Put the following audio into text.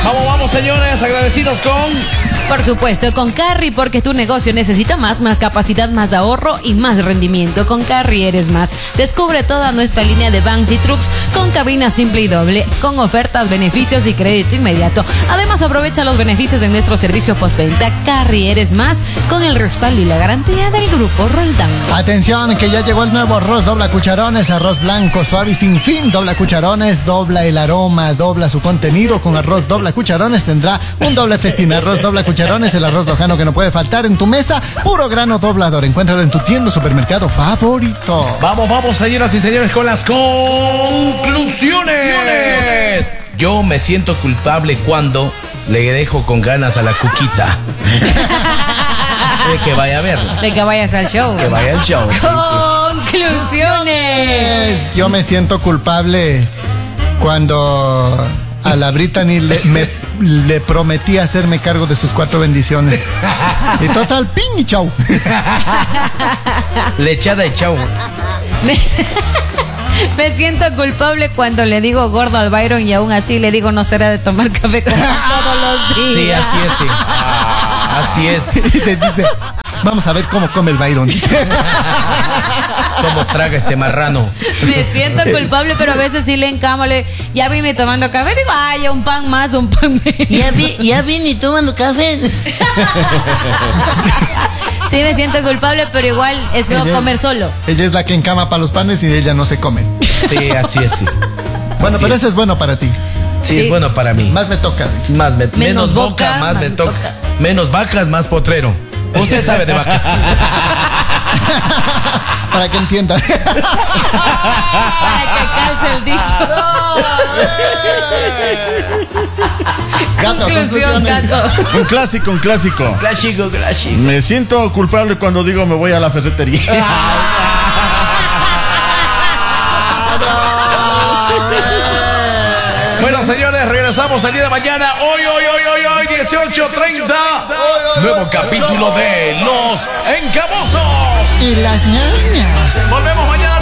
Vamos, señores, agradecidos con... Por supuesto, con Carry, porque tu negocio necesita más capacidad, más ahorro y más rendimiento. Con Carry eres más. Descubre toda nuestra línea de vans y trucks con cabina simple y doble, con ofertas, beneficios y crédito inmediato. Además, aprovecha los beneficios de nuestro servicio postventa. Carry eres más, con el respaldo y la garantía del Grupo Roldán. Atención, que ya llegó el nuevo arroz dobla cucharones, arroz blanco, suave y sin fin. Dobla cucharones, dobla el aroma, dobla su contenido. Con arroz dobla cucharones tendrá un doble festín. Arroz dobla cucharones, el arroz lojano que no puede faltar en tu mesa. Puro grano doblador. Encuéntralo en tu tienda o supermercado favorito. Vamos, señoras y señores, con las conclusiones. Yo me siento culpable cuando le dejo con ganas a la Cuquita. De que vaya a verla. De que vayas al show. Que vaya al show. Conclusiones. Yo me siento culpable cuando a la Brittany le prometí hacerme cargo de sus 4 bendiciones. Y total, ping y chau. Lechada y chau. Me siento culpable cuando le digo gordo al Byron y aún así le digo no será de tomar café como todos los días. Sí, así es, sí. Así es. Y te dice, vamos a ver cómo come el Byron. Cómo traga ese marrano. Me siento culpable, pero a veces sí le encamo, ya vine tomando café, digo, ay, un pan más, un pan menos. Ya vine tomando café. Sí, me siento culpable, pero igual es feo comer solo. Ella es la que encama para los panes y ella no se come. Sí, así es, sí. Bueno, así pero es. eso es bueno para ti. Sí, es bueno para mí. Más me toca. Menos boca, más me toca. Menos vacas, más potrero. Usted sabe de vacas. Para que entienda. Para que calce el dicho. Conclusión, Gato. Un clásico. Clásico. Me siento culpable cuando digo me voy a la ferretería. Bueno, señores, regresamos el día de mañana. Hoy, 18:30. Nuevo capítulo de Los Encamosos. Y las ñañas. Volvemos mañana.